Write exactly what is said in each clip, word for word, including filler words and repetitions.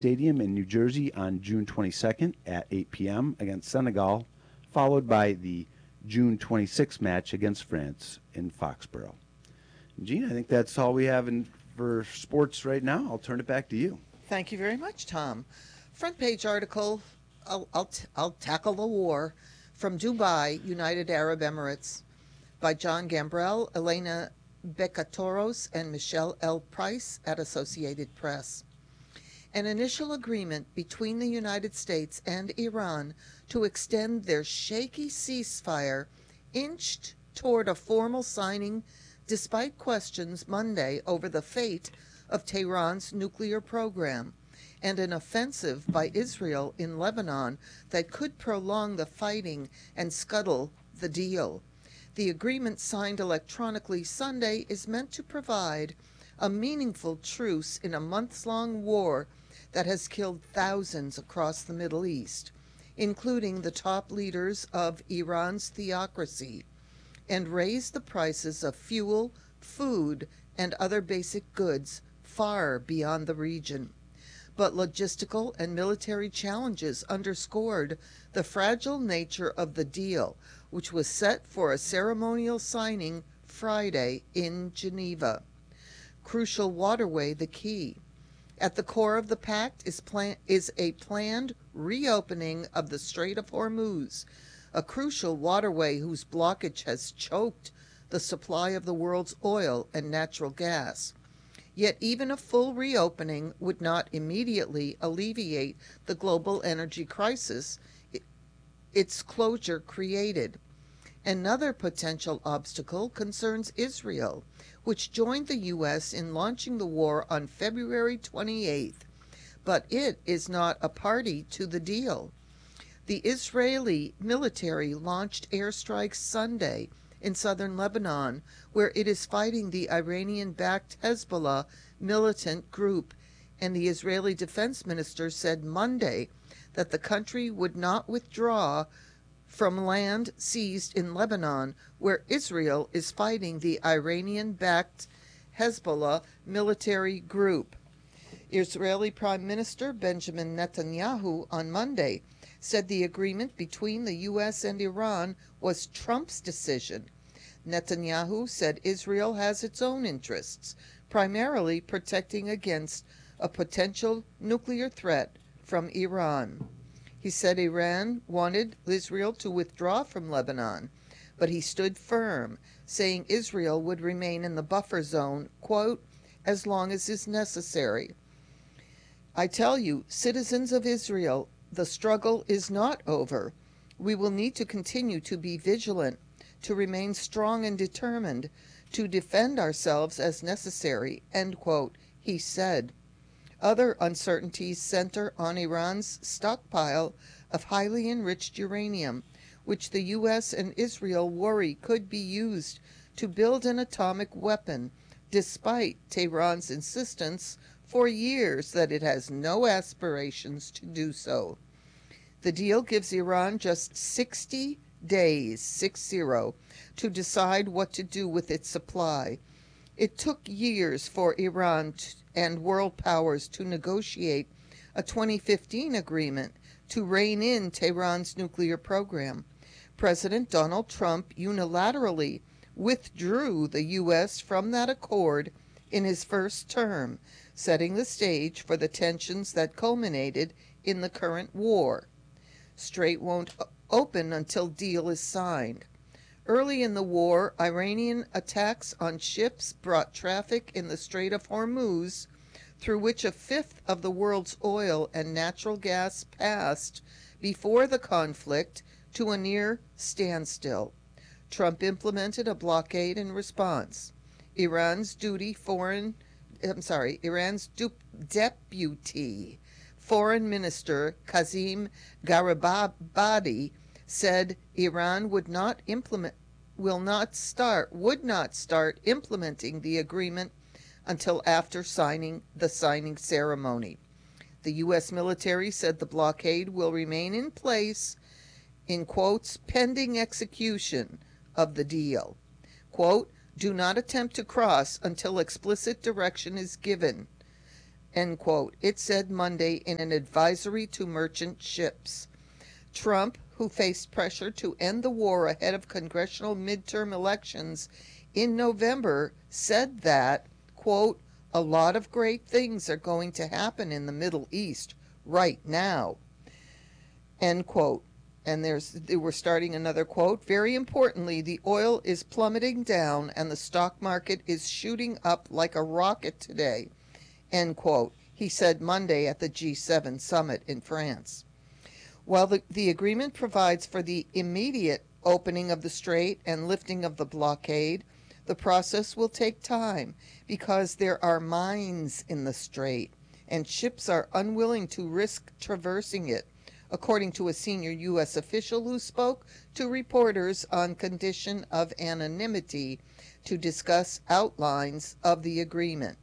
Stadium in New Jersey on June twenty-second at eight p m against Senegal, followed by the June twenty-sixth match against France in Foxborough. Gene, I think that's all we have in, for sports right now. I'll turn it back to you. Thank you very much, Tom. Front page article, I'll, I'll, t- I'll tackle the war from Dubai, United Arab Emirates, by John Gambrell, Elena Becatoros, and Michelle L. Price at Associated Press. An initial agreement between the United States and Iran to extend their shaky ceasefire inched toward a formal signing despite questions Monday over the fate of Tehran's nuclear program and an offensive by Israel in Lebanon that could prolong the fighting and scuttle the deal. The agreement signed electronically Sunday is meant to provide a meaningful truce in a months-long war that has killed thousands across the Middle East, including the top leaders of Iran's theocracy, and raised the prices of fuel, food, and other basic goods far beyond the region. But logistical and military challenges underscored the fragile nature of the deal, which was set for a ceremonial signing Friday in Geneva. Crucial waterway the key. At the core of the pact is, plan- is a planned reopening of the Strait of Hormuz, a crucial waterway whose blockage has choked the supply of the world's oil and natural gas. Yet even a full reopening would not immediately alleviate the global energy crisis its closure created. Another potential obstacle concerns Israel, which joined the U S in launching the war on February twenty-eighth, but it is not a party to the deal. The Israeli military launched airstrikes Sunday in southern Lebanon, where it is fighting the Iranian-backed Hezbollah militant group, and the Israeli defense minister said Monday that the country would not withdraw from land seized in Lebanon, where Israel is fighting the Iranian-backed Hezbollah military group. Israeli Prime Minister Benjamin Netanyahu on Monday said the agreement between the U S and Iran was Trump's decision. Netanyahu said Israel has its own interests, primarily protecting against a potential nuclear threat from Iran. He said Iran wanted Israel to withdraw from Lebanon, but he stood firm, saying Israel would remain in the buffer zone, quote, as long as is necessary. I tell you, citizens of Israel, the struggle is not over. We will need to continue to be vigilant, to remain strong and determined, to defend ourselves as necessary, end quote, he said. Other uncertainties center on Iran's stockpile of highly enriched uranium, which the U S and Israel worry could be used to build an atomic weapon, despite Tehran's insistence for years that it has no aspirations to do so. The deal gives Iran just sixty days, six zero, to decide what to do with its supply. It took years for Iran to, and world powers to negotiate a twenty fifteen agreement to rein in Tehran's nuclear program. President Donald Trump unilaterally withdrew the U S from that accord in his first term, setting the stage for the tensions that culminated in the current war. Strait won't open until deal is signed. Early in the war, Iranian attacks on ships brought traffic in the Strait of Hormuz, through which a fifth of the world's oil and natural gas passed before the conflict, to a near standstill. Trump implemented a blockade in response. Iran's duty foreign, I'm sorry, Iran's du- deputy foreign minister Kazim Garibabadi said Iran would not implement, will not start, would not start implementing the agreement until after signing the signing ceremony. The U S military said the blockade will remain in place, in quotes, pending execution of the deal. Quote, do not attempt to cross until explicit direction is given. end quote. It said Monday in an advisory to merchant ships. Trump, who faced pressure to end the war ahead of congressional midterm elections in November, said that, quote, a lot of great things are going to happen in the Middle East right now, end quote. And there's we're starting another quote. Very importantly, the oil is plummeting down and the stock market is shooting up like a rocket today, end quote, he said Monday at the G seven summit in France. While the, the agreement provides for the immediate opening of the strait and lifting of the blockade, the process will take time because there are mines in the strait and ships are unwilling to risk traversing it, according to a senior U S official who spoke to reporters on condition of anonymity to discuss outlines of the agreement.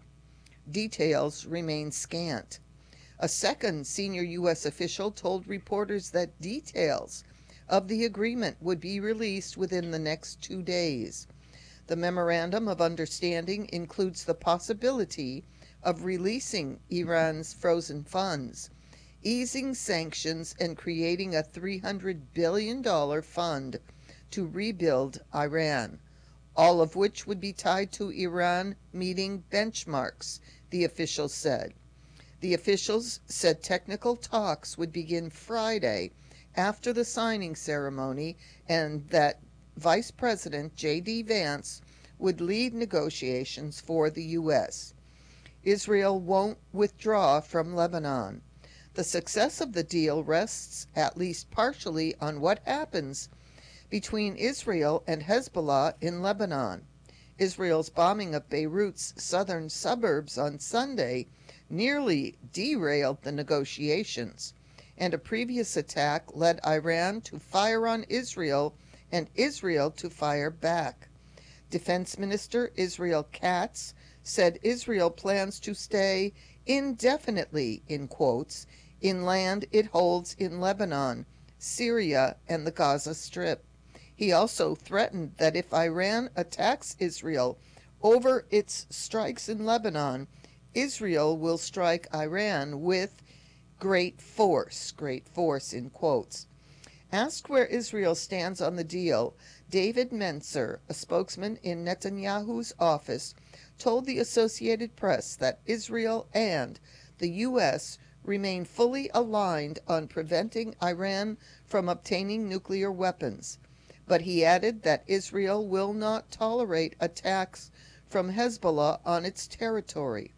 Details remain scant. A second senior U S official told reporters that details of the agreement would be released within the next two days. The memorandum of understanding includes the possibility of releasing Iran's frozen funds, easing sanctions, and creating a three hundred billion dollars fund to rebuild Iran, all of which would be tied to Iran meeting benchmarks, the official said. The officials said technical talks would begin Friday after the signing ceremony and that Vice President J D Vance would lead negotiations for the U S. Israel won't withdraw from Lebanon. The success of the deal rests, at least partially, on what happens between Israel and Hezbollah in Lebanon. Israel's bombing of Beirut's southern suburbs on Sunday nearly derailed the negotiations, and a previous attack led Iran to fire on Israel and Israel to fire back. Defense Minister Israel Katz said Israel plans to stay indefinitely, in quotes, in land it holds in Lebanon, Syria, and the Gaza Strip. He also threatened that if Iran attacks Israel over its strikes in Lebanon, Israel will strike Iran with great force, great force in quotes. Asked where Israel stands on the deal, David Mencer, a spokesman in Netanyahu's office, told the Associated Press that Israel and the U S remain fully aligned on preventing Iran from obtaining nuclear weapons. But he added that Israel will not tolerate attacks from Hezbollah on its territory.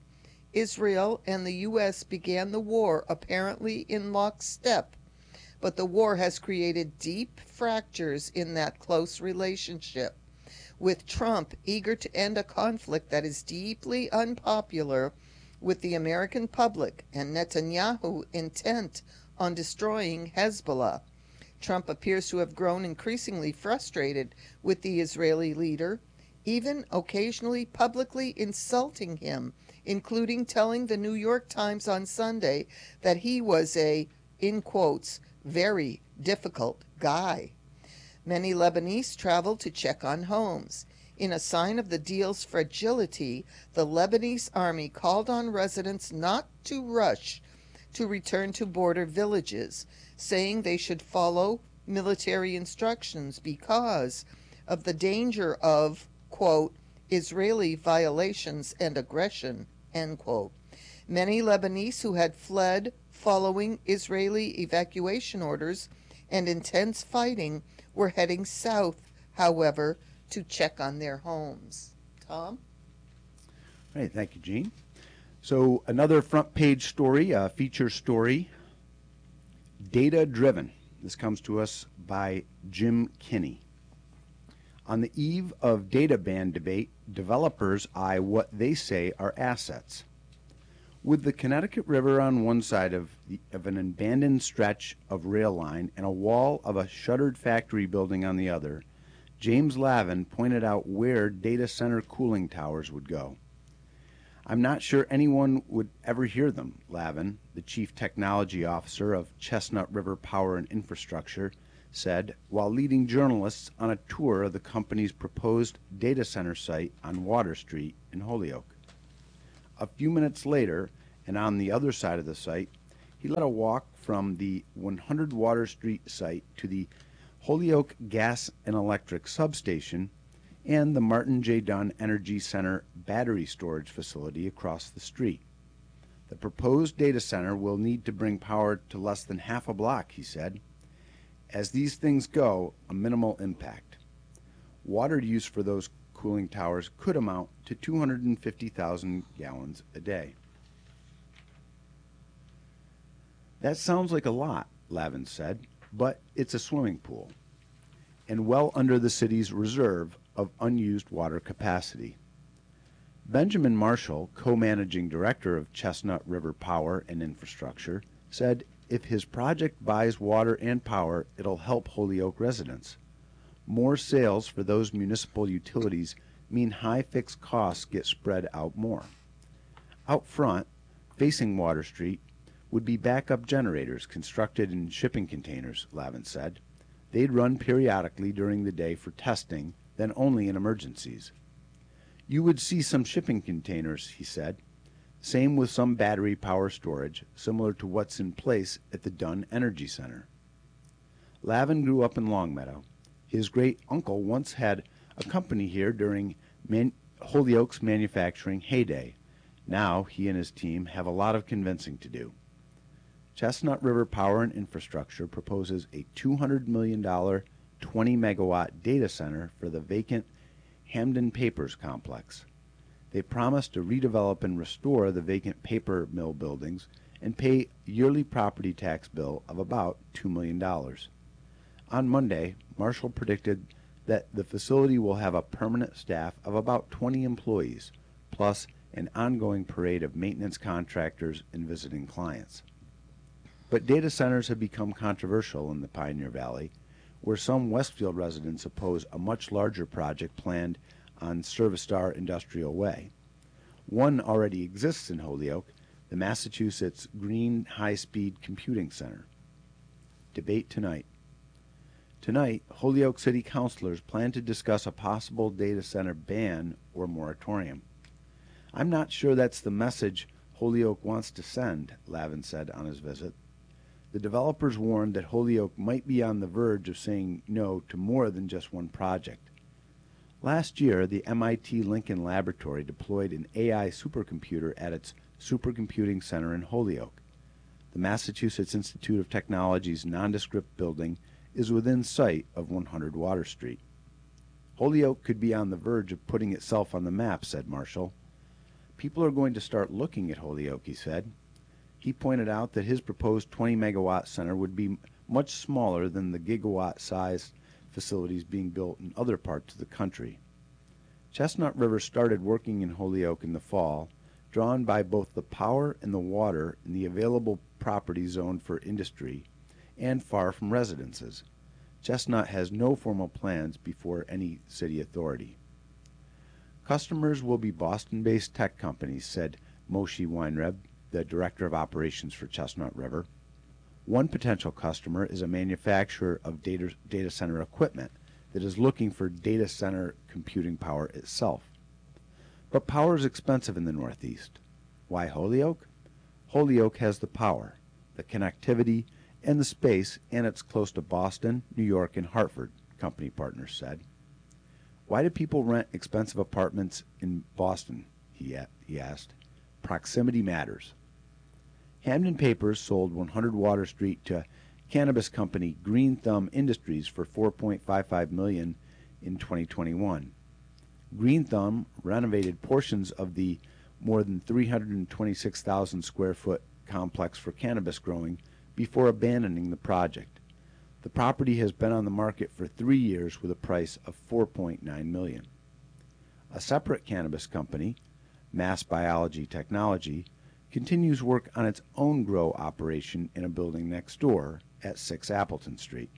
Israel and the U S began the war apparently in lockstep, but the war has created deep fractures in that close relationship, with Trump eager to end a conflict that is deeply unpopular with the American public and Netanyahu intent on destroying Hezbollah. Trump appears to have grown increasingly frustrated with the Israeli leader, even occasionally publicly insulting him, including telling the New York Times on Sunday that he was a, in quotes, very difficult guy. Many Lebanese traveled to check on homes. In a sign of the deal's fragility, the Lebanese army called on residents not to rush to return to border villages, saying they should follow military instructions because of the danger of, quote, Israeli violations and aggression, end quote. Many Lebanese who had fled following Israeli evacuation orders and intense fighting were heading south, however, to check on their homes. Tom? All right, thank you, Jean. So another front page story, a feature story, data driven. This comes to us by Jim Kinney. On the eve of data ban debate, developers eye what they say are assets. With the Connecticut River on one side of, the, of an abandoned stretch of rail line and a wall of a shuttered factory building on the other, James Lavin pointed out where data center cooling towers would go. I'm not sure anyone would ever hear them, Lavin, the chief technology officer of Chestnut River Power and Infrastructure, said while leading journalists on a tour of the company's proposed data center site on Water Street in Holyoke. A few minutes later, And on the other side of the site, he led a walk from the one hundred Water Street site to the Holyoke Gas and Electric Substation and the Martin J. Dunn Energy Center battery storage facility across the street. The proposed data center will need to bring power to less than half a block, he said. As these things go, a minimal impact. Water use for those cooling towers could amount to two hundred fifty thousand gallons a day. That sounds like a lot, Lavin said, but it's a swimming pool, and well under the city's reserve of unused water capacity. Benjamin Marshall, co-managing director of Chestnut River Power and Infrastructure, said if his project buys water and power, it'll help Holyoke residents. More sales for those municipal utilities mean high fixed costs get spread out more. Out front, facing Water Street, would be backup generators constructed in shipping containers, Lavin said. They'd run periodically during the day for testing, then only in emergencies. You would see some shipping containers, he said. Same with some battery power storage, similar to what's in place at the Dunn Energy Center. Lavin grew up in Longmeadow. His great-uncle once had a company here during Man- Holyoke's manufacturing heyday. Now he and his team have a lot of convincing to do. Chestnut River Power and Infrastructure proposes a two hundred million dollars, twenty megawatt data center for the vacant Hamden Papers complex. They promise to redevelop and restore the vacant paper mill buildings and pay a yearly property tax bill of about two million dollars. On Monday, Marshall predicted that the facility will have a permanent staff of about twenty employees, plus an ongoing parade of maintenance contractors and visiting clients. But data centers have become controversial in the Pioneer Valley, where some Westfield residents oppose a much larger project planned on Service-Star Industrial Way. One already exists in Holyoke, the Massachusetts Green High-Speed Computing Center. Debate tonight. Tonight, Holyoke City Councilors plan to discuss a possible data center ban or moratorium. I'm not sure that's the message Holyoke wants to send, Lavin said on his visit. The developers warned that Holyoke might be on the verge of saying no to more than just one project. Last year, the M I T Lincoln Laboratory deployed an A I supercomputer at its supercomputing center in Holyoke. The Massachusetts Institute of Technology's nondescript building is within sight of one hundred Water Street. Holyoke could be on the verge of putting itself on the map, said Marshall. People are going to start looking at Holyoke, he said. He pointed out that his proposed twenty megawatt center would be much smaller than the gigawatt-sized facilities being built in other parts of the country. Chestnut River started working in Holyoke in the fall, drawn by both the power and the water in the available property zoned for industry and far from residences. Chestnut has no formal plans before any city authority. Customers will be Boston-based tech companies, said Moshe Weinreb, the director of operations for Chestnut River. One potential customer is a manufacturer of data, data center equipment that is looking for data center computing power itself. But power is expensive in the Northeast. Why Holyoke? Holyoke has the power, the connectivity, and the space, and it's close to Boston, New York, and Hartford, company partners said. Why do people rent expensive apartments in Boston? He, he asked. Proximity matters. Hamden Papers sold one hundred Water Street to cannabis company Green Thumb Industries for four point five five million dollars in twenty twenty-one. Green Thumb renovated portions of the more than three hundred twenty-six thousand square foot complex for cannabis growing before abandoning the project. The property has been on the market for three years with a price of four point nine million dollars. A separate cannabis company, Mass Biology Technology, continues work on its own grow operation in a building next door at six Appleton Street.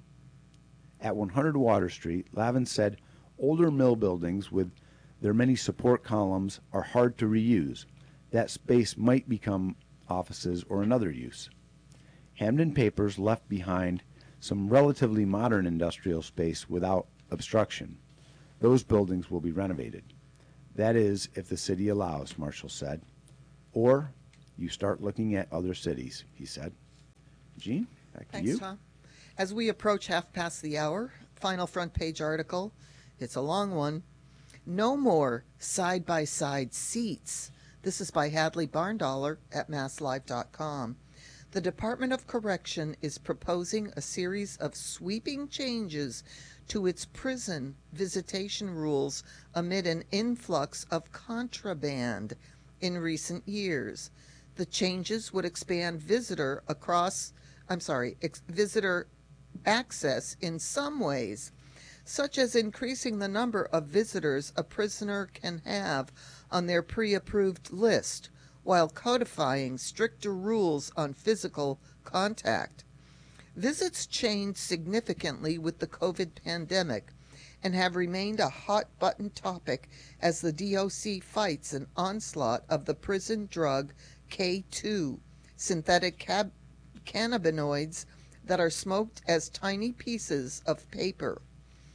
At one hundred Water Street, Lavin said older mill buildings with their many support columns are hard to reuse. That space might become offices or another use. Hamden Papers left behind some relatively modern industrial space without obstruction. Those buildings will be renovated. That is, if the city allows, Marshall said. Or you start looking at other cities, he said. Gene, back to Thanks, you. Tom. As we approach half past the hour, final front page article. It's a long one. No more side-by-side seats. This is by Hadley Barndollar at mass live dot com. The Department of Correction is proposing a series of sweeping changes to its prison visitation rules amid an influx of contraband in recent years. The changes would expand visitor across, I'm sorry, ex- visitor access in some ways, such as increasing the number of visitors a prisoner can have on their pre-approved list, while codifying stricter rules on physical contact. Visits changed significantly with the COVID pandemic and have remained a hot-button topic as the D O C fights an onslaught of the prison drug K two, synthetic cab- cannabinoids that are smoked as tiny pieces of paper.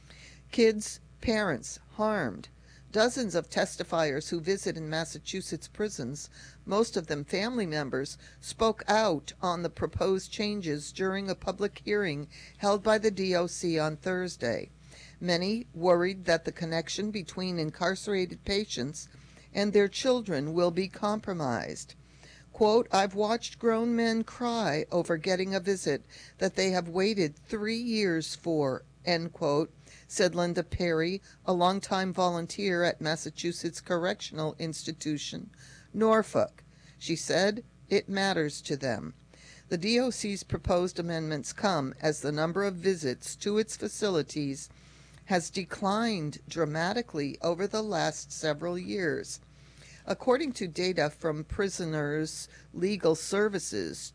Kids, parents harmed. Dozens of testifiers who visit in Massachusetts prisons, most of them family members, spoke out on the proposed changes during a public hearing held by the D O C on Thursday. Many worried that the connection between incarcerated patients and their children will be compromised. Quote, I've watched grown men cry over getting a visit that they have waited three years for, end quote, said Linda Perry, a longtime volunteer at Massachusetts Correctional Institution, Norfolk. She said, it matters to them. The D O C's proposed amendments come as the number of visits to its facilities has declined dramatically over the last several years. According to data from Prisoners' Legal Services,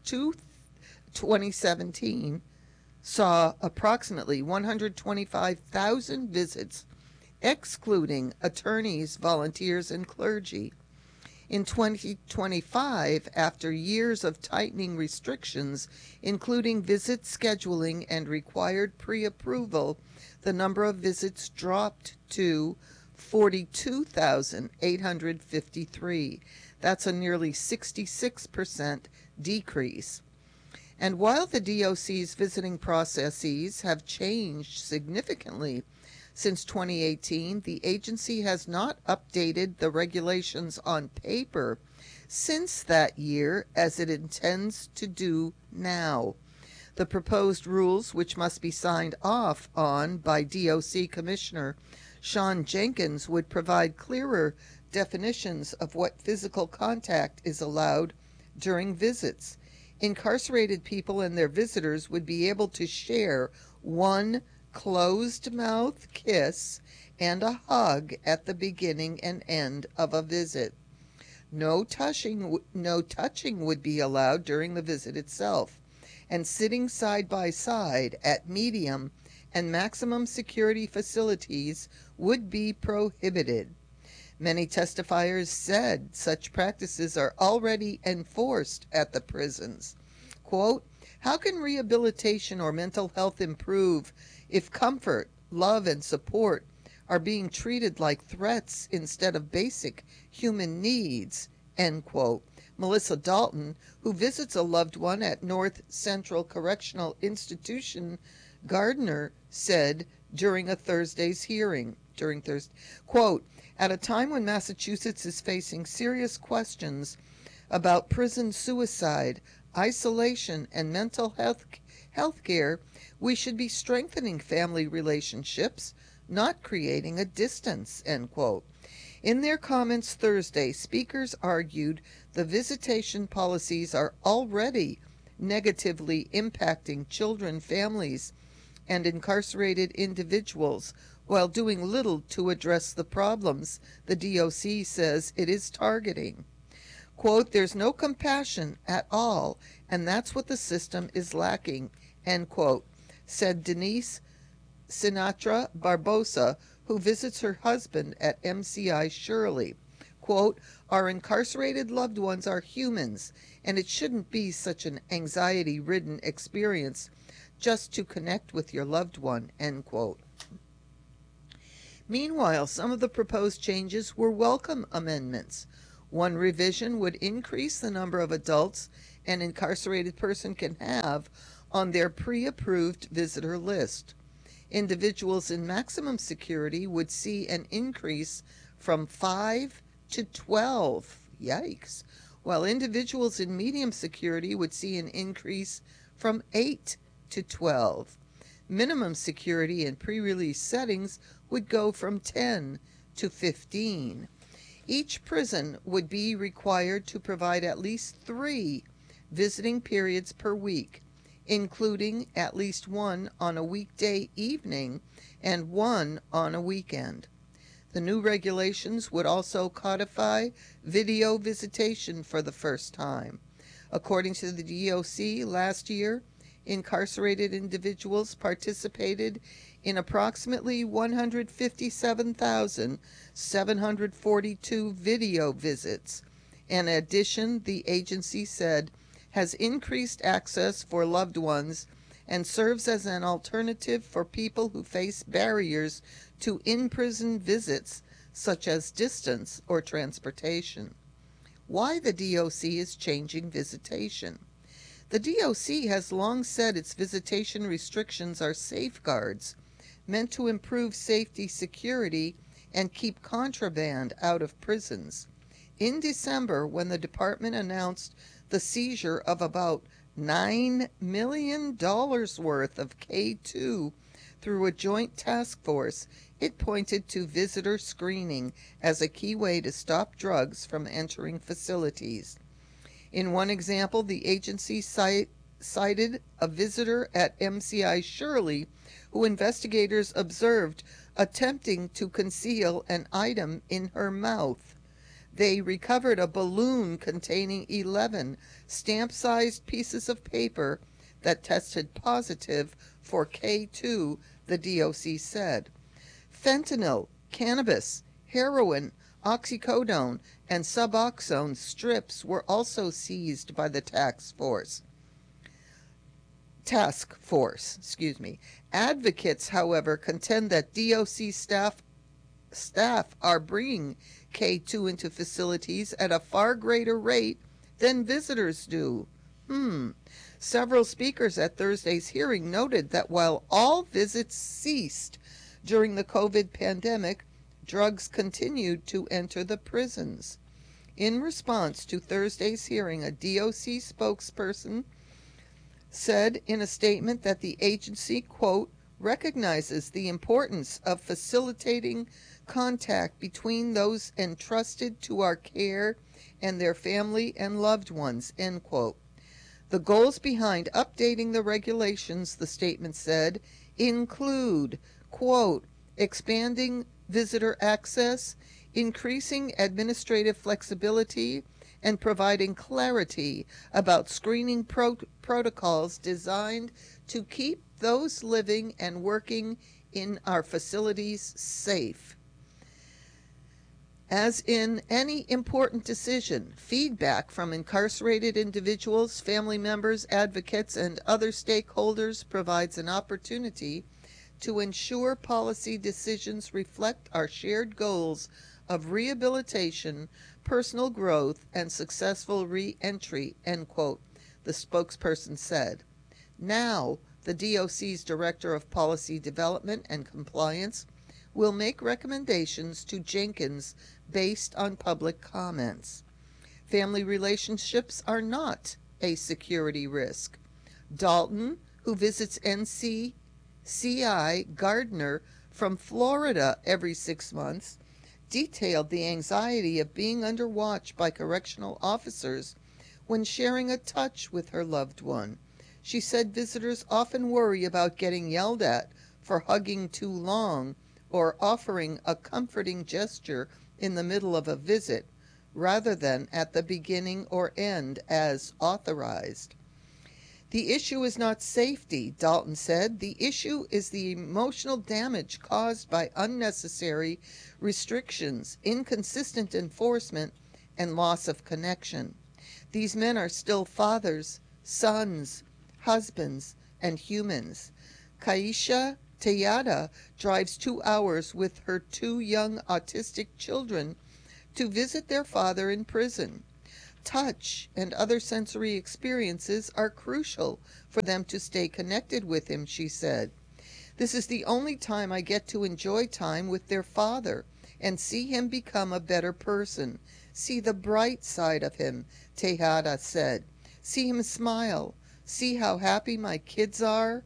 twenty seventeen saw approximately one hundred twenty-five thousand visits, excluding attorneys, volunteers, and clergy. In twenty twenty-five, after years of tightening restrictions, including visit scheduling and required pre-approval, the number of visits dropped to forty-two thousand eight hundred fifty-three. That's a nearly sixty-six percent decrease. And while the D O C's visiting processes have changed significantly since twenty eighteen, the agency has not updated the regulations on paper since that year, as it intends to do now. The proposed rules, which must be signed off on by D O C Commissioner Sean Jenkins, would provide clearer definitions of what physical contact is allowed during visits. Incarcerated people and their visitors would be able to share one closed-mouth kiss and a hug at the beginning and end of a visit. No touching, no touching would be allowed during the visit itself, and sitting side by side at medium and maximum security facilities would be prohibited. Many testifiers said such practices are already enforced at the prisons. Quote, how can rehabilitation or mental health improve if comfort, love, and support are being treated like threats instead of basic human needs, end quote. Melissa Dalton, who visits a loved one at North Central Correctional Institution, Gardner, said during a Thursday's hearing, during Thursday, quote, at a time when Massachusetts is facing serious questions about prison suicide, isolation, and mental health health care, we should be strengthening family relationships, not creating a distance, end quote. In their comments Thursday, speakers argued the visitation policies are already negatively impacting children, families, and incarcerated individuals, while doing little to address the problems the D O C says it is targeting. Quote, there's no compassion at all, and that's what the system is lacking, end quote, said Denise Sinatra Barbosa, who visits her husband at M C I Shirley. Quote, our incarcerated loved ones are humans, and it shouldn't be such an anxiety-ridden experience just to connect with your loved one, end quote. Meanwhile, some of the proposed changes were welcome amendments. One revision would increase the number of adults an incarcerated person can have on their pre-approved visitor list. Individuals in maximum security would see an increase from five to twelve. Yikes. While individuals in medium security would see an increase from eight to twelve. Minimum security in pre-release settings would go from ten to fifteen. Each prison would be required to provide at least three visiting periods per week, including at least one on a weekday evening and one on a weekend. The new regulations would also codify video visitation for the first time. According to the D O C, last year, incarcerated individuals participated in approximately one hundred fifty-seven thousand seven hundred forty-two video visits. In addition, the agency said, has increased access for loved ones and serves as an alternative for people who face barriers to in-prison visits, such as distance or transportation. Why the D O C is changing visitation. The D O C has long said its visitation restrictions are safeguards meant to improve safety, security, and keep contraband out of prisons. In December, when the department announced the seizure of about nine million dollars worth of K two through a joint task force, it pointed to visitor screening as a key way to stop drugs from entering facilities. In one example, the agency cite, cited a visitor at M C I Shirley who investigators observed attempting to conceal an item in her mouth. They recovered a balloon containing eleven stamp-sized pieces of paper that tested positive for K two, the D O C said. Fentanyl, cannabis, heroin, oxycodone, and Suboxone strips were also seized by the task force. Task force, excuse me. Advocates, however, contend that D O C staff staff are bringing K two into facilities at a far greater rate than visitors do. Hmm. Several speakers at Thursday's hearing noted that while all visits ceased during the COVID pandemic, drugs continued to enter the prisons. In response to Thursday's hearing, a D O C spokesperson said in a statement that the agency, quote, recognizes the importance of facilitating contact between those entrusted to our care and their family and loved ones, end quote. The goals behind updating the regulations, the statement said, include, quote, expanding visitor access, increasing administrative flexibility, and providing clarity about screening pro- protocols designed to keep those living and working in our facilities safe. As in any important decision, feedback from incarcerated individuals, family members, advocates, and other stakeholders provides an opportunity to ensure policy decisions reflect our shared goals of rehabilitation, personal growth, and successful re-entry, end quote, the spokesperson said. Now, the D O C's Director of Policy Development and Compliance will make recommendations to Jenkins based on public comments. Family relationships are not a security risk. Dalton, who visits N C C I Gardner from Florida every six months, detailed the anxiety of being under watch by correctional officers when sharing a touch with her loved one. She said visitors often worry about getting yelled at for hugging too long or offering a comforting gesture in the middle of a visit, rather than at the beginning or end as authorized. The issue is not safety, Dalton said. The issue is the emotional damage caused by unnecessary restrictions, inconsistent enforcement, and loss of connection. These men are still fathers, sons, husbands, and humans. Kaisha Tejada drives two hours with her two young autistic children to visit their father in prison. Touch and other sensory experiences are crucial for them to stay connected with him, she said. This is the only time I get to enjoy time with their father and see him become a better person. See the bright side of him, Tejada said. See him smile. See how happy my kids are.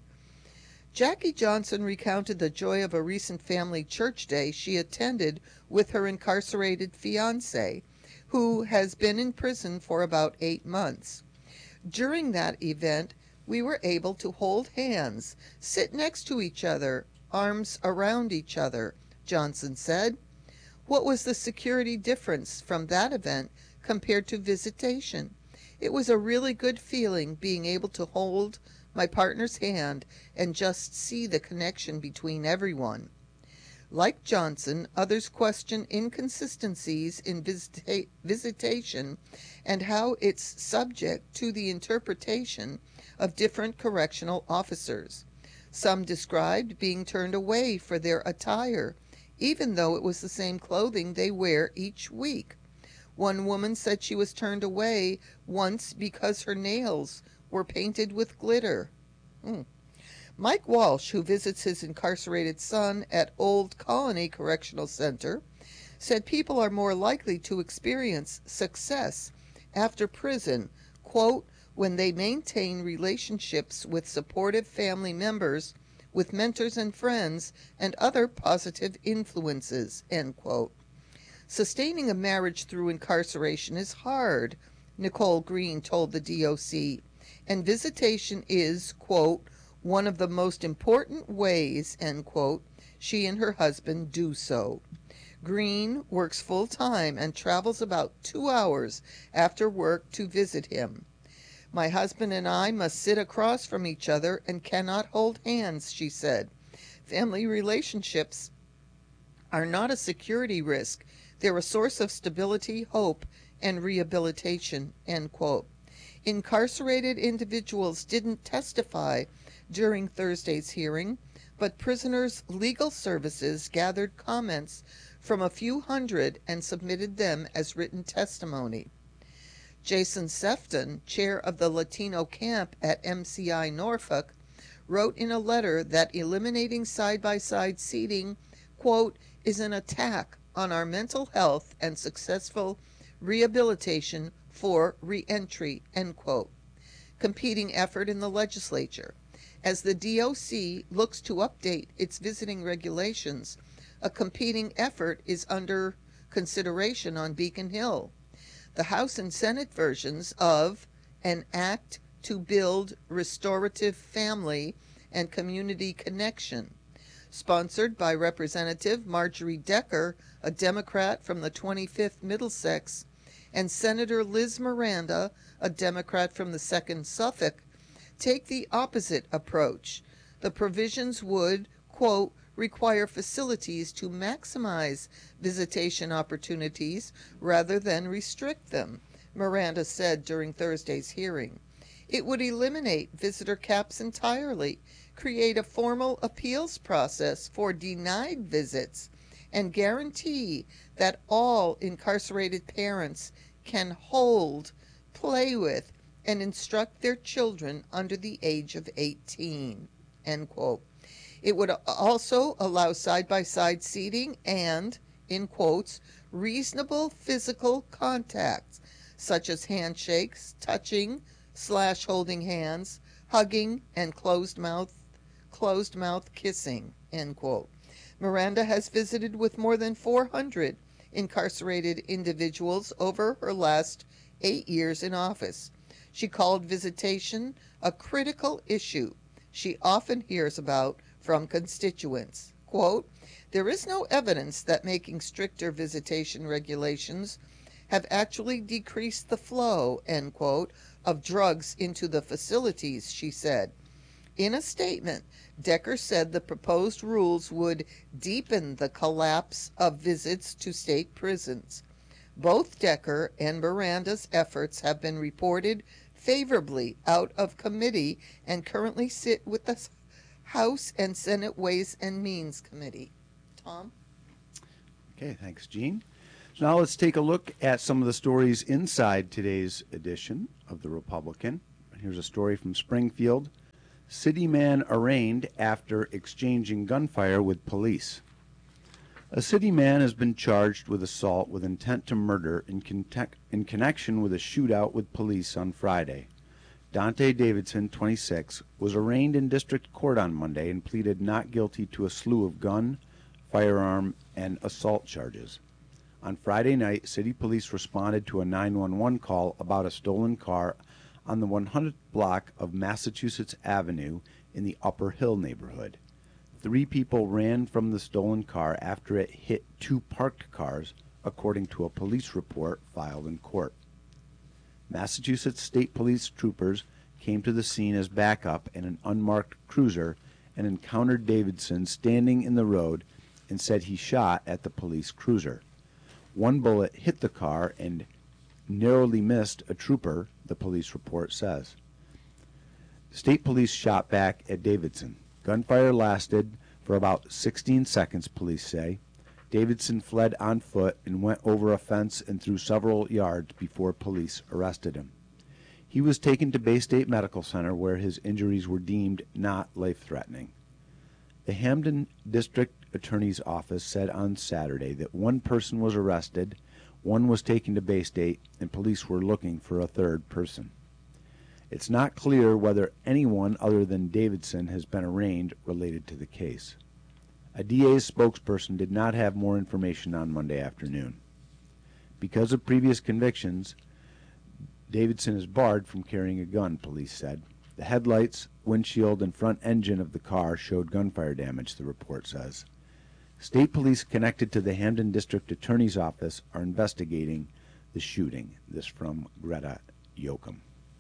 Jackie Johnson recounted the joy of a recent family church day she attended with her incarcerated fiancé, who has been in prison for about eight months. During that event, we were able to hold hands, sit next to each other, arms around each other, Johnson said. What was the security difference from that event compared to visitation? It was a really good feeling being able to hold my partner's hand and just see the connection between everyone. Like Johnson, others question inconsistencies in visita- visitation and how it's subject to the interpretation of different correctional officers. Some described being turned away for their attire, even though it was the same clothing they wear each week. One woman said she was turned away once because her nails were painted with glitter. Hmm. Mike Walsh, who visits his incarcerated son at Old Colony Correctional Center, said people are more likely to experience success after prison, quote, when they maintain relationships with supportive family members, with mentors and friends, and other positive influences, end quote. Sustaining a marriage through incarceration is hard, Nicole Green told the D O C, and visitation is, quote, one of the most important ways, end quote, she and her husband do so. Green works full-time and travels about two hours after work to visit him. My husband and I must sit across from each other and cannot hold hands, she said. Family relationships are not a security risk. They're a source of stability, hope, and rehabilitation, end quote. Incarcerated individuals didn't testify during Thursday's hearing, but prisoners' legal services gathered comments from a few hundred and submitted them as written testimony. Jason Sefton, chair of the Latino camp at M C I Norfolk, wrote in a letter that eliminating side-by-side seating, quote, is an attack on our mental health and successful rehabilitation for reentry, end quote. Competing effort in the legislature. As the D O C looks to update its visiting regulations, a competing effort is under consideration on Beacon Hill. The House and Senate versions of an act to build restorative family and community connection, sponsored by Representative Marjorie Decker, a Democrat from the twenty-fifth Middlesex, and Senator Liz Miranda, a Democrat from the second Suffolk, take the opposite approach. The provisions would, quote, require facilities to maximize visitation opportunities rather than restrict them, Miranda said during Thursday's hearing. It would eliminate visitor caps entirely, create a formal appeals process for denied visits, and guarantee that all incarcerated parents can hold, play with, and instruct their children under the age of eighteen, end quote. It would also allow side-by-side seating and, in quotes, reasonable physical contacts, such as handshakes, touching slash holding hands, hugging, and closed-mouth closed-mouth kissing, end quote. Miranda has visited with more than four hundred incarcerated individuals over her last eight years in office. She called visitation a critical issue she often hears about from constituents. Quote, there is no evidence that making stricter visitation regulations have actually decreased the flow, end quote, of drugs into the facilities, she said. In a statement, Decker said the proposed rules would deepen the collapse of visits to state prisons. Both Decker and Miranda's efforts have been reported favorably out of committee and currently sit with the House and Senate Ways and Means Committee. Tom? Okay, thanks, Jean. So now let's take a look at some of the stories inside today's edition of The Republican. Here's a story from Springfield. City man arraigned after exchanging gunfire with police. A city man has been charged with assault with intent to murder in, conte- in connection with a shootout with police on Friday. Dante Davidson, twenty-six, was arraigned in district court on Monday and pleaded not guilty to a slew of gun, firearm, and assault charges. On Friday night, city police responded to a nine one one call about a stolen car on the one hundredth block of Massachusetts Avenue in the Upper Hill neighborhood. Three people ran from the stolen car after it hit two parked cars, according to a police report filed in court. Massachusetts State Police troopers came to the scene as backup in an unmarked cruiser and encountered Davidson standing in the road and said he shot at the police cruiser. One bullet hit the car and narrowly missed a trooper, the police report says. State police shot back at Davidson. Gunfire lasted for about sixteen seconds, police say. Davidson fled on foot and went over a fence and through several yards before police arrested him. He was taken to Bay State Medical Center where his injuries were deemed not life-threatening. The Hamden District Attorney's Office said on Saturday that one person was arrested, one was taken to Bay State, and police were looking for a third person. It's not clear whether anyone other than Davidson has been arraigned related to the case. A D A's spokesperson did not have more information on Monday afternoon. Because of previous convictions, Davidson is barred from carrying a gun, police said. The headlights, windshield, and front engine of the car showed gunfire damage, the report says. State police connected to the Hamden District Attorney's Office are investigating the shooting. This from Greta Yoakum.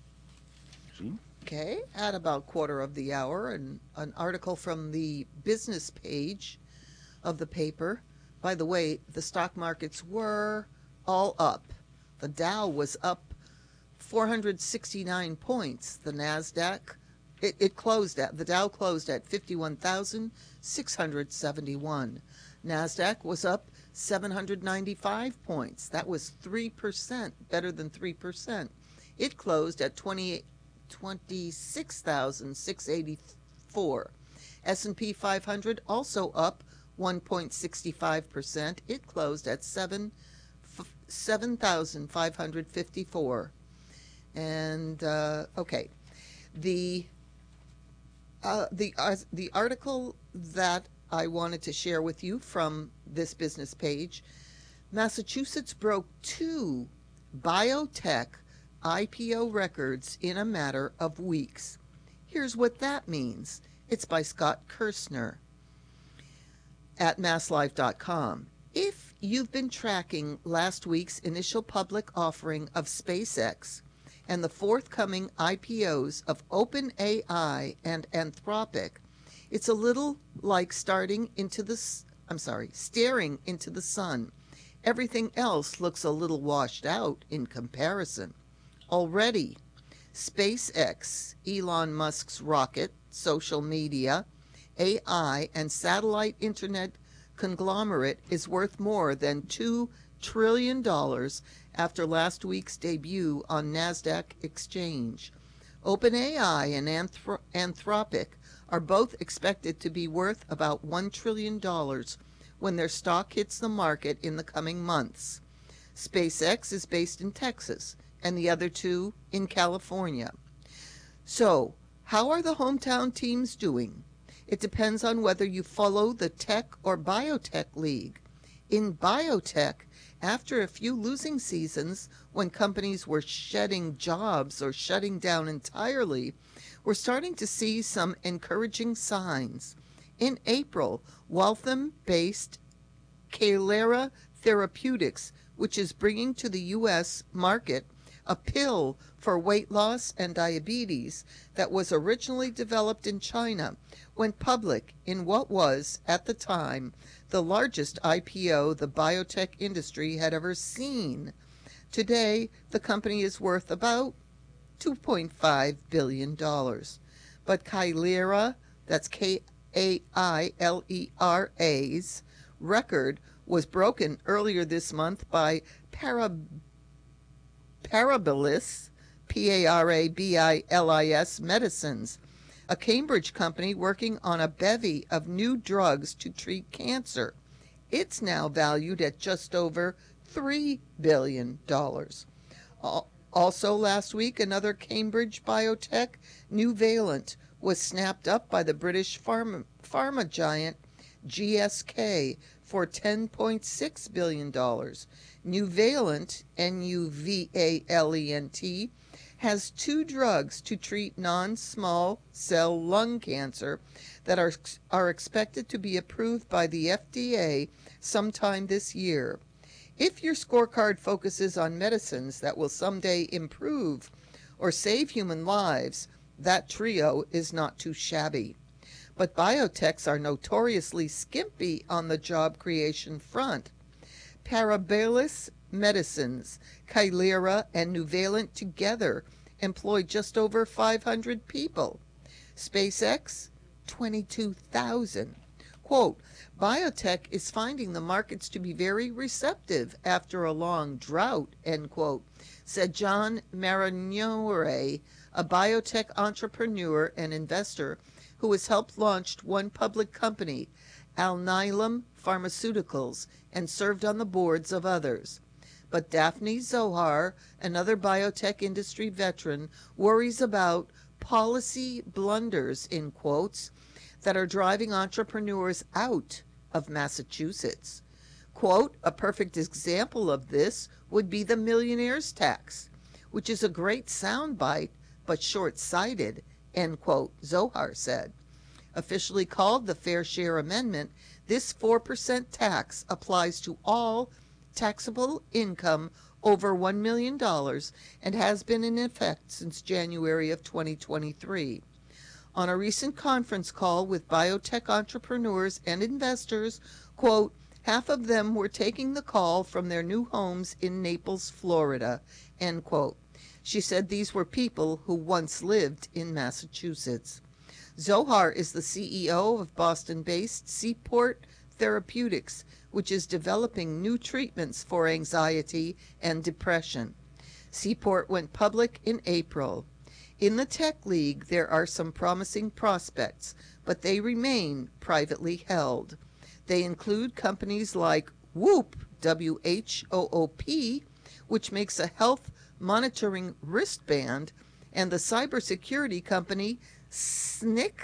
Gene? Okay, at about quarter of the hour, an, an article from the business page of the paper. By the way, the stock markets were all up. The Dow was up four hundred sixty-nine points. The NASDAQ, it, it closed at, the Dow closed at fifty-one thousand six hundred seventy-one. NASDAQ was up seven hundred ninety-five points. That was three percent, better than three percent. It closed at twenty-six thousand six hundred eighty-four. S and P five hundred also up one point six five percent. It closed at seven thousand five hundred fifty-four. And uh, okay, the uh, the uh, the article that I wanted to share with you from this business page: Massachusetts broke two biotech I P O records in a matter of weeks. Here's what that means. It's by Scott Kirstner at mass live dot com. If you've been tracking last week's initial public offering of SpaceX and the forthcoming I P Os of OpenAI and Anthropic, it's a little like starting into the I'm sorry, staring into the sun. Everything else looks a little washed out in comparison. Already, SpaceX, Elon Musk's rocket, social media, A I, and satellite internet conglomerate is worth more than two trillion dollars after last week's debut on NASDAQ exchange. OpenAI and Anthro- Anthropic are both expected to be worth about one trillion dollars when their stock hits the market in the coming months. SpaceX is based in Texas, and the other two in California. So, how are the hometown teams doing? It depends on whether you follow the tech or biotech league. In biotech, after a few losing seasons when companies were shedding jobs or shutting down entirely, we're starting to see some encouraging signs. In April, Waltham-based Kailera Therapeutics, which is bringing to the U S market a pill for weight loss and diabetes that was originally developed in China, went public in what was, at the time, the largest I P O the biotech industry had ever seen. Today, the company is worth about two point five billion dollars. But Kailera, that's K A I L E R A's, record was broken earlier this month by para, Parabilis, P A R A B I L I S Medicines, a Cambridge company working on a bevy of new drugs to treat cancer. It's now valued at just over three billion dollars. Also last week, another Cambridge biotech, Nuvalent, was snapped up by the British pharma, pharma giant G S K for ten point six billion dollars. Nuvalent, N U V A L E N T, has two drugs to treat non-small cell lung cancer that are, are expected to be approved by the F D A sometime this year. If your scorecard focuses on medicines that will someday improve or save human lives, that trio is not too shabby. But biotechs are notoriously skimpy on the job creation front. Parabilis Medicines, Kylera, and Nuvalent together employ just over five hundred people. SpaceX, twenty-two thousand. Quote, biotech is finding the markets to be very receptive after a long drought, end quote, said John Maragnore, a biotech entrepreneur and investor who has helped launch one public company, Alnylam Pharmaceuticals, and served on the boards of others. But Daphne Zohar, another biotech industry veteran, worries about policy blunders, in quotes, that are driving entrepreneurs out of Massachusetts. Quote, a perfect example of this would be the millionaire's tax, which is a great soundbite but short-sighted, end quote, Zohar said. Officially called the Fair Share Amendment, this four percent tax applies to all taxable income over one million dollars and has been in effect since January of twenty twenty-three. On a recent conference call with biotech entrepreneurs and investors, quote, half of them were taking the call from their new homes in Naples, Florida, end quote. She said these were people who once lived in Massachusetts. Zohar is the C E O of Boston-based Seaport Therapeutics, which is developing new treatments for anxiety and depression. Seaport went public in April. In the tech league, there are some promising prospects, but they remain privately held. They include companies like Whoop, W H O O P, which makes a health monitoring wristband, and the cybersecurity company S N Y K,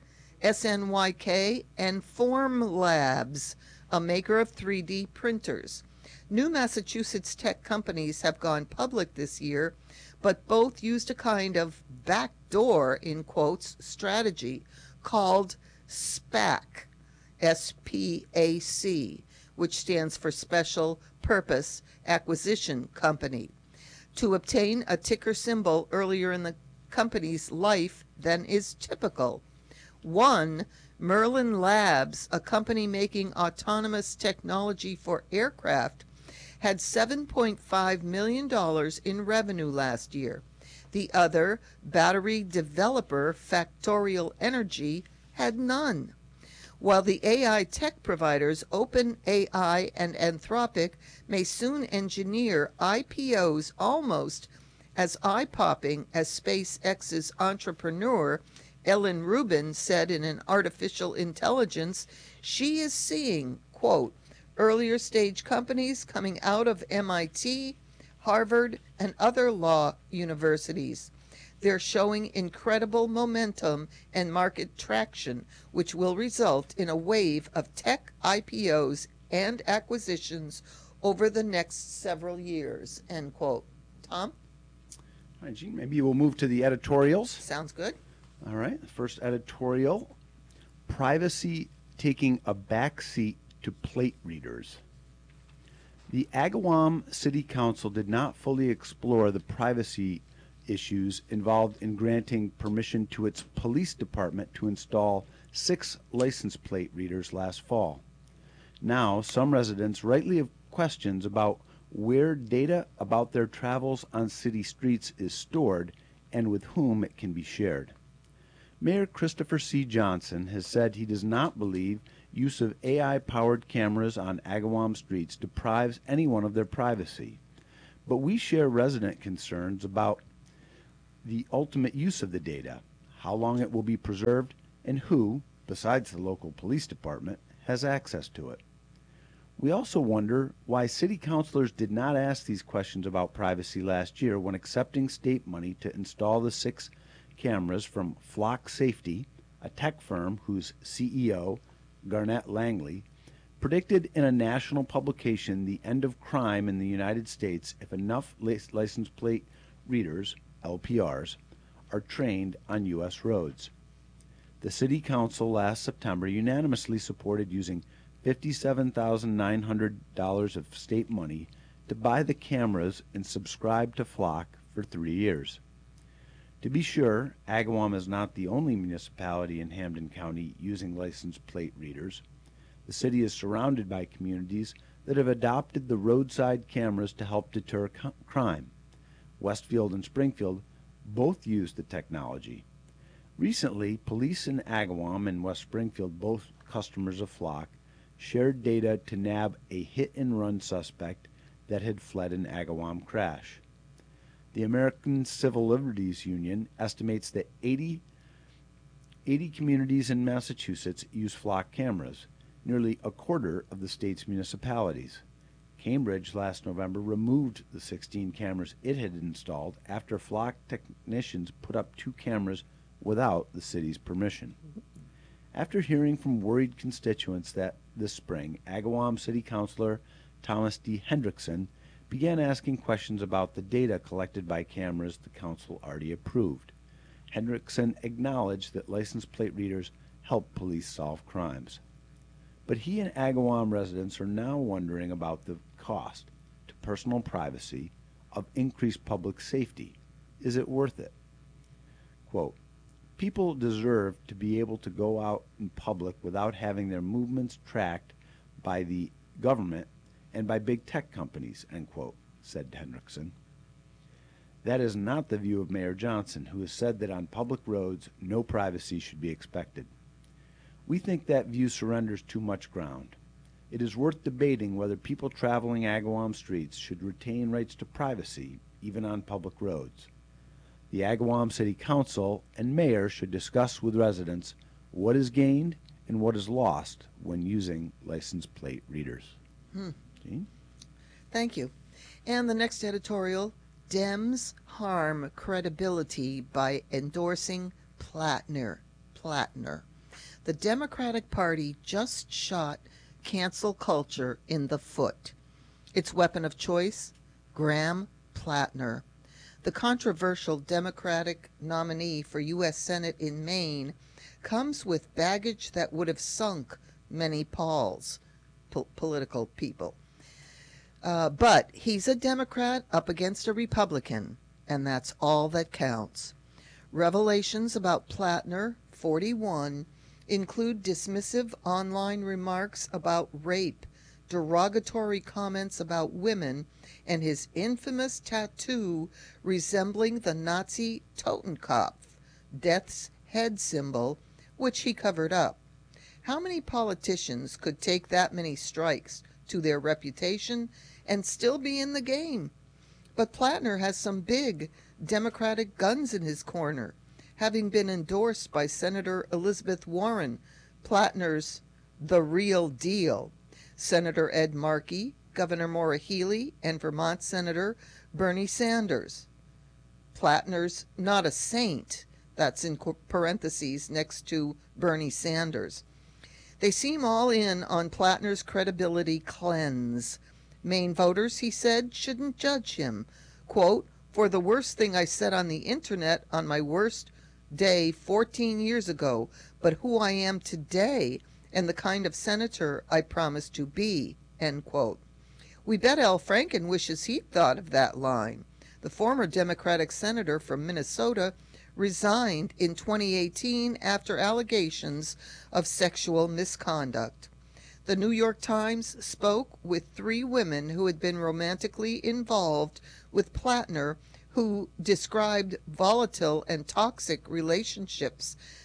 S N Y K, and Formlabs, a maker of three D printers. New Massachusetts tech companies have gone public this year, but both used a kind of backdoor, in quotes, strategy called SPAC, S P A C, which stands for Special Purpose Acquisition Company, to obtain a ticker symbol earlier in the company's life than is typical. One, Merlin Labs, a company making autonomous technology for aircraft, had seven point five million dollars in revenue last year. The other, battery developer Factorial Energy, had none. While the A I tech providers OpenAI and Anthropic may soon engineer I P Os almost as eye-popping as SpaceX's entrepreneur Ellen Rubin said in an artificial intelligence, she is seeing, quote, earlier stage companies coming out of M I T, Harvard, and other law universities. They're showing incredible momentum and market traction, which will result in a wave of tech I P Os and acquisitions over the next several years, end quote. Tom? All right, Gene, maybe we'll move to the editorials. Sounds good. All right, the first editorial, privacy taking a backseat to plate readers. The Agawam City Council did not fully explore the privacy issues involved in granting permission to its police department to install six license plate readers last fall. Now, some residents rightly have questions about where data about their travels on city streets is stored and with whom it can be shared. Mayor Christopher C. Johnson has said he does not believe use of A I-powered cameras on Agawam streets deprives anyone of their privacy. But we share resident concerns about the ultimate use of the data, how long it will be preserved, and who, besides the local police department, has access to it. We also wonder why city councilors did not ask these questions about privacy last year when accepting state money to install the six cameras from Flock Safety, a tech firm whose C E O, Garnett Langley, predicted in a national publication the end of crime in the United States if enough license plate readers, L P Rs, are trained on U S roads. The City Council last September unanimously supported using fifty-seven thousand nine hundred dollars of state money to buy the cameras and subscribe to Flock for three years. To be sure, Agawam is not the only municipality in Hampden County using license plate readers. The city is surrounded by communities that have adopted the roadside cameras to help deter crime. Westfield and Springfield both use the technology. Recently, police in Agawam and West Springfield, both customers of Flock, shared data to nab a hit-and-run suspect that had fled an Agawam crash. The American Civil Liberties Union estimates that eighty, eighty communities in Massachusetts use Flock cameras, nearly a quarter of the state's municipalities. Cambridge last November removed the sixteen cameras it had installed after Flock technicians put up two cameras without the city's permission. After hearing from worried constituents that this spring, Agawam City Councilor Thomas D. Hendrickson began asking questions about the data collected by cameras the council already approved. Hendrickson acknowledged that license plate readers help police solve crimes. But he and Agawam residents are now wondering about the cost to personal privacy of increased public safety. Is it worth it? Quote, people deserve to be able to go out in public without having their movements tracked by the government and by big tech companies, end quote, said Hendrickson. That is not the view of Mayor Johnson, who has said that on public roads, no privacy should be expected. We think that view surrenders too much ground. It is worth debating whether people traveling Agawam streets should retain rights to privacy, even on public roads. The Agawam City Council and Mayor should discuss with residents what is gained and what is lost when using license plate readers. Hmm. Jean? Thank you. And the next editorial, Dems harm credibility by endorsing Plattner. Plattner. The Democratic Party just shot cancel culture in the foot. Its weapon of choice, Graham Plattner. The controversial Democratic nominee for U S Senate in Maine comes with baggage that would have sunk many Pauls, po- political people. Uh, but he's a Democrat up against a Republican, and that's all that counts. Revelations about Plattner, forty-one, include dismissive online remarks about rape, derogatory comments about women, and his infamous tattoo resembling the Nazi Totenkopf, death's head symbol, which he covered up. How many politicians could take that many strikes to their reputation and still be in the game? But Plattner has some big Democratic guns in his corner, having been endorsed by Senator Elizabeth Warren, Plattner's the real deal, Senator Ed Markey, Governor Maura Healey, and Vermont Senator Bernie Sanders. Plattner's not a saint, that's in parentheses next to Bernie Sanders. They seem all in on Plattner's credibility cleanse. Maine voters, he said, shouldn't judge him. Quote, for the worst thing I said on the internet on my worst day fourteen years ago, but who I am today and the kind of senator I promise to be, end quote. We bet Al Franken wishes he'd thought of that line. The former Democratic senator from Minnesota resigned in twenty eighteen after allegations of sexual misconduct. The New York Times spoke with three women who had been romantically involved with Plattner, who described volatile and toxic relationships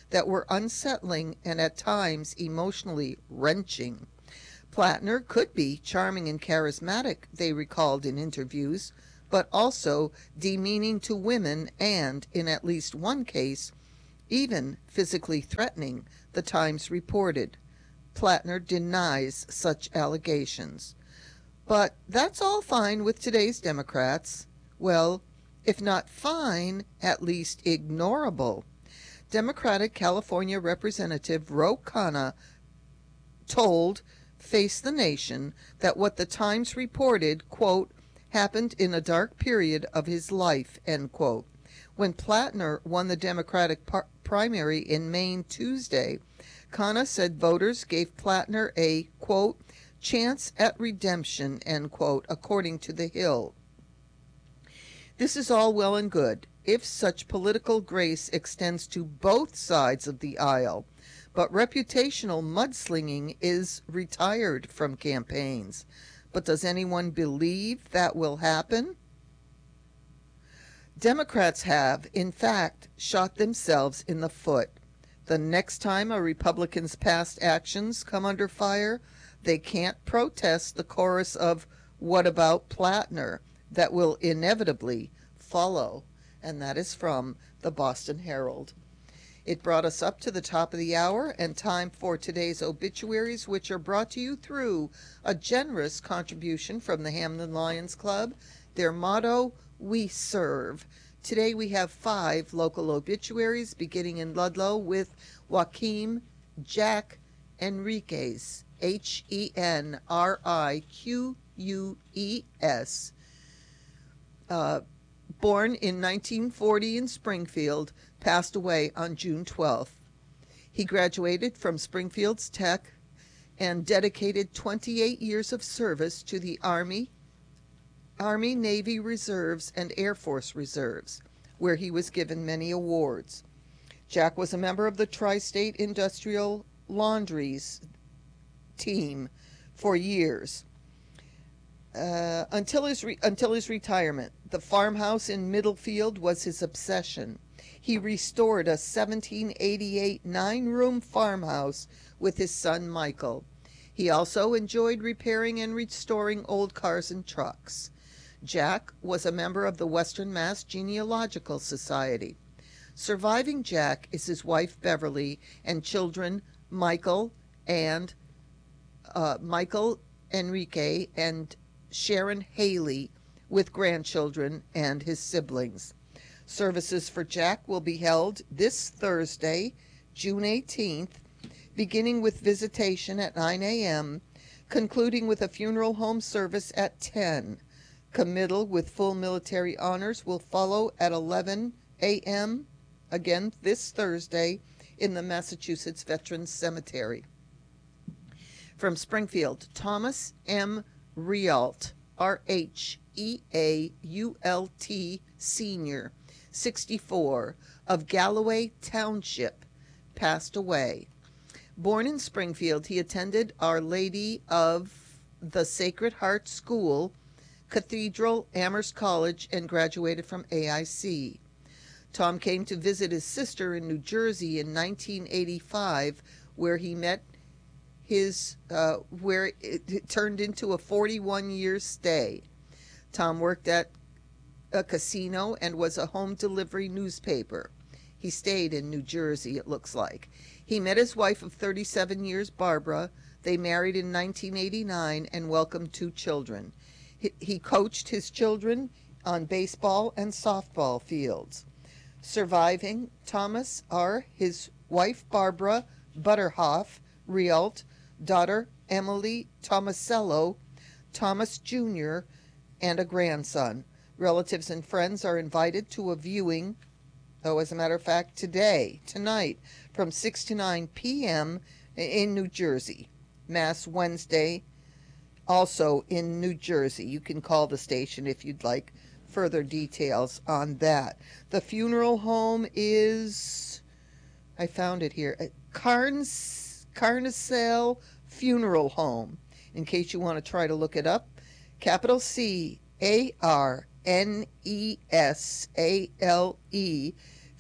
that were unsettling and at times emotionally wrenching. Plattner could be charming and charismatic, they recalled in interviews, but also demeaning to women and, in at least one case, even physically threatening, the Times reported. Plattner denies such allegations. But that's all fine with today's Democrats. Well, if not fine, at least ignorable. Democratic California Representative Ro Khanna told Face the Nation that what the Times reported, quote, happened in a dark period of his life, end quote. When Plattner won the Democratic par- primary in Maine Tuesday, Khanna said voters gave Plattner a, quote, chance at redemption, end quote, according to The Hill. This is all well and good if such political grace extends to both sides of the aisle, but reputational mudslinging is retired from campaigns. But does anyone believe that will happen? Democrats have, in fact, shot themselves in the foot. The next time a Republican's past actions come under fire, they can't protest the chorus of "What about Plattner?" that will inevitably follow. And that is from the Boston Herald. It brought us up to the top of the hour and time for today's obituaries, which are brought to you through a generous contribution from the Hamden Lions Club. Their motto, "We Serve." Today we have five local obituaries, beginning in Ludlow with Joaquim Jack Enriquez, H E N R I Q U E S. Uh, born in nineteen forty in Springfield, passed away on June twelfth. He graduated from Springfield's Tech and dedicated twenty-eight years of service to the Army, Army, Navy Reserves, and Air Force Reserves, where he was given many awards. Jack was a member of the Tri-State Industrial Laundries team for years. Uh, until his re- until his retirement, the farmhouse in Middlefield was his obsession. He restored a seventeen eighty-eight nine-room farmhouse with his son Michael. He also enjoyed repairing and restoring old cars and trucks. Jack was a member of the Western Mass Genealogical Society. Surviving Jack is his wife Beverly and children Michael and uh, Michael Enrique and Sharon Haley, with grandchildren and his siblings. Services for Jack will be held this Thursday, June eighteenth, beginning with visitation at nine a.m., concluding with a funeral home service at ten. Committal with full military honors will follow at eleven a.m., again this Thursday, in the Massachusetts Veterans Cemetery. From Springfield, Thomas M. Reault, R H E A U L T, Senior, sixty-four, of Galloway Township, passed away. Born in Springfield, he attended Our Lady of the Sacred Heart School, Cathedral, Amherst College, and graduated from A I C. Tom came to visit his sister in New Jersey in nineteen eighty-five, where he met his, uh, where it, it turned into a forty-one year stay. Tom worked at a casino and was a home delivery newspaper. He stayed in New Jersey, it looks like. He met his wife of thirty-seven years, Barbara. They married in nineteen eighty-nine and welcomed two children. He, he coached his children on baseball and softball fields. Surviving Thomas are his wife, Barbara Butterhoff Reault, daughter Emily Tomasello, Thomas Junior, and a grandson. Relatives and friends are invited to a viewing, oh, as a matter of fact, today, tonight, from six to nine p.m. in New Jersey. Mass Wednesday, also in New Jersey. You can call the station if you'd like further details on that. The funeral home is, I found it here, Carnes Carnesale Funeral Home, in case you want to try to look it up. Capital C A R N E S A L E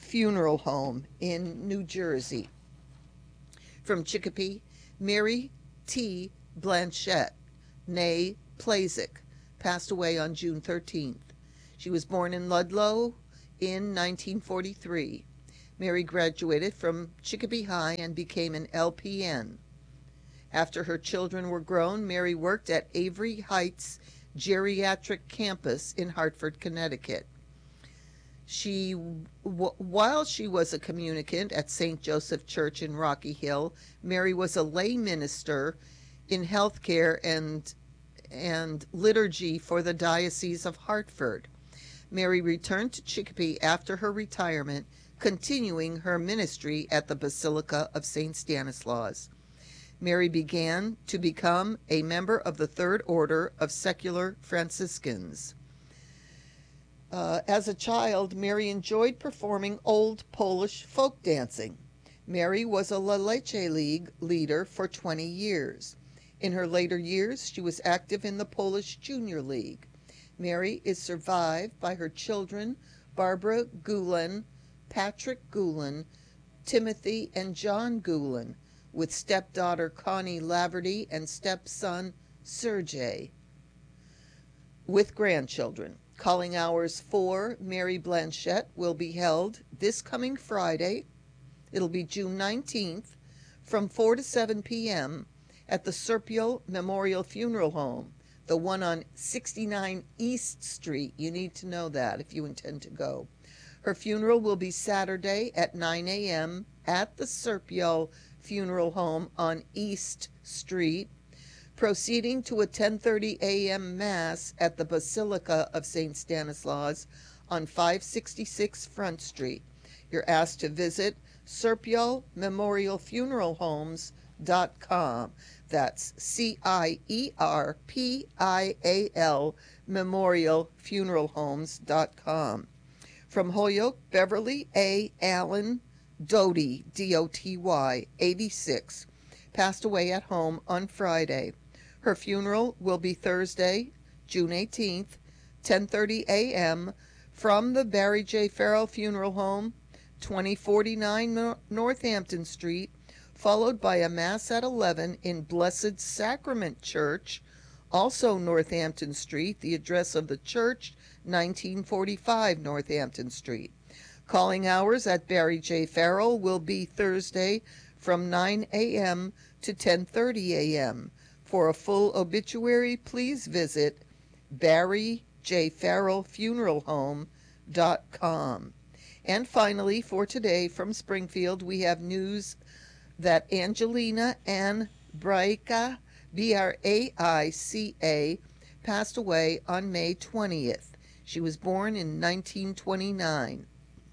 Funeral Home in New Jersey. From Chicopee, Mary T. Blanchette, née Plazik, passed away on June thirteenth. She was born in Ludlow in nineteen forty-three. Mary graduated from Chicopee High and became an L P N. After her children were grown, Mary worked at Avery Heights Geriatric Campus in Hartford, Connecticut. She, w- while she was a communicant at Saint Joseph Church in Rocky Hill, Mary was a lay minister in healthcare and and liturgy for the Diocese of Hartford. Mary returned to Chicopee after her retirement, continuing her ministry at the Basilica of Saint Stanislaus. Mary began to become a member of the Third Order of Secular Franciscans. Uh, as a child, Mary enjoyed performing old Polish folk dancing. Mary was a La Leche League leader for twenty years. In her later years, she was active in the Polish Junior League. Mary is survived by her children, Barbara Gulen, Patrick Gulen, Timothy and John Gulen, with stepdaughter Connie Laverty and stepson Sergey, with grandchildren. Calling hours for Mary Blanchette will be held this coming Friday. It'll be June nineteenth from four to seven p.m. at the Serpio Memorial Funeral Home, the one on sixty-nine East Street. You need to know that if you intend to go. Her funeral will be Saturday at nine a.m. at the Serpio Funeral Home on East Street, proceeding to a ten thirty a.m. Mass at the Basilica of Saint Stanislaus on five sixty-six Front Street. You're asked to visit Serpio Memorial Funeral Homes dot com. That's C I E R P I A L Memorial Funeral Homes dot com. From Holyoke, Beverly A. Allen Doty, D O T Y, eighty-six, passed away at home on Friday. Her funeral will be Thursday, June eighteenth, ten thirty a.m. from the Barry J. Farrell Funeral Home, twenty forty-nine Nor- Northampton Street, followed by a Mass at eleven in Blessed Sacrament Church, also Northampton Street, the address of the church, nineteen forty-five Northampton Street. Calling hours at Barry J. Farrell will be Thursday from nine a.m. to ten thirty a.m. For a full obituary, please visit Barry J. Farrell Funeral Home dot com. And finally, for today from Springfield, we have news that Angelina Ann Braica, B R A I C A, passed away on May twentieth. She was born in nineteen twenty-nine.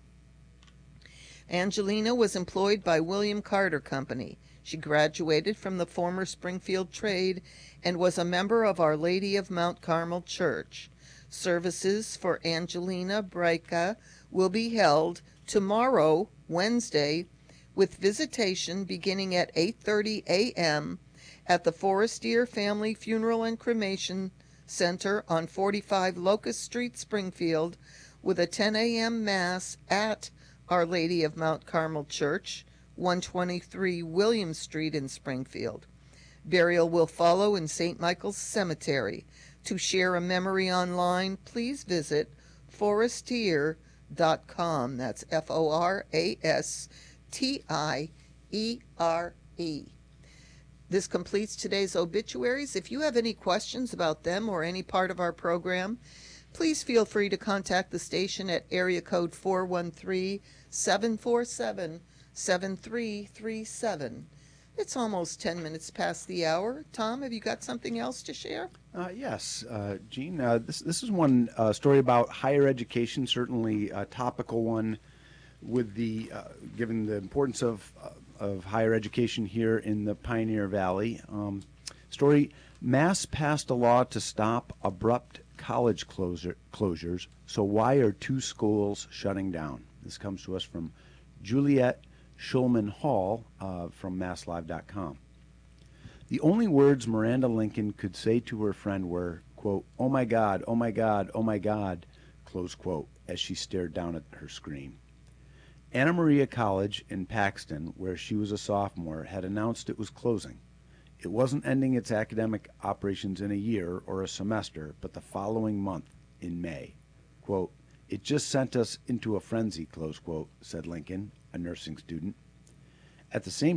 Angelina was employed by William Carter Company. She graduated from the former Springfield Trade and was a member of Our Lady of Mount Carmel Church. Services for Angelina Braica will be held tomorrow, Wednesday, with visitation beginning at eight thirty a.m. at the Forestier Family Funeral and Cremation Center on forty-five Locust Street, Springfield, with a ten a.m. Mass at Our Lady of Mount Carmel Church, one twenty-three William Street in Springfield. Burial will follow in Saint Michael's Cemetery. To share a memory online, please visit forestier dot com. That's F O R A S T I E R E. This completes today's obituaries. If you have any questions about them or any part of our program, please feel free to contact the station at area code four one three, seven four seven, seven three three seven. It's almost ten minutes past the hour. Tom, have you got something else to share? Uh, yes, uh, Gene. Uh, this this is one uh, story about higher education, certainly a topical one, with the uh, given the importance of uh, of higher education here in the Pioneer Valley. Um, story: Mass passed a law to stop abrupt college closure, closures. So why are two schools shutting down? This comes to us from Juliet Schulman Hall uh, from mass live dot com. The only words Miranda Lincoln could say to her friend were, quote, "Oh my God, oh my God, oh my God," close quote, as she stared down at her screen. Anna Maria College in Paxton, where she was a sophomore, had announced it was closing. It wasn't ending its academic operations in a year or a semester, but the following month, in May. Quote, "It just sent us into a frenzy," close quote, said Lincoln, a nursing student. At the same